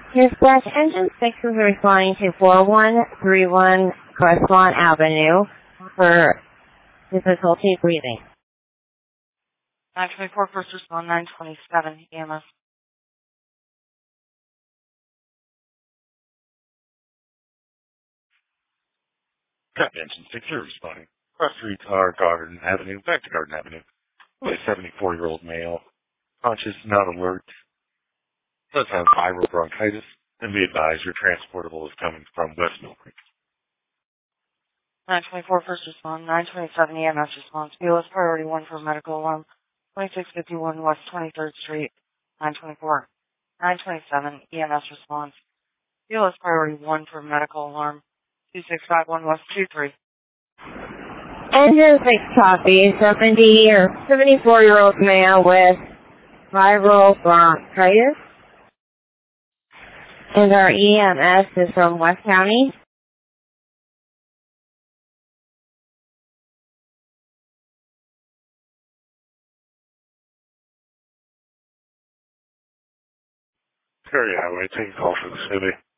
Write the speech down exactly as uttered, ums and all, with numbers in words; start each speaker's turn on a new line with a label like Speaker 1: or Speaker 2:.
Speaker 1: Dispatch Engine six is responding to four one three one Crestlawn Avenue for difficulty breathing.
Speaker 2: nine twenty-four, first respond, nine twenty-seven, E M S.
Speaker 3: Captain Engine six, you're responding. Cross Street, R Garden Avenue, back to Garden Avenue. A seventy-four-year-old male, conscious, not alert, does have viral bronchitis, and be advised your transportable is coming from West Mill Creek.
Speaker 2: nine twenty-four, first respond, nine twenty-seven, E M S response. B L S priority one for medical alarm, twenty-six fifty-one West twenty-third Street, nine twenty-four. nine twenty-seven, E M S response. B L S priority one for medical alarm, two six five one West two three.
Speaker 1: Engine six copy, seventy or seventy-four-year-old male with viral bronchitis. And our E M S is from West County.
Speaker 3: Prairie Highway, take a call for the city.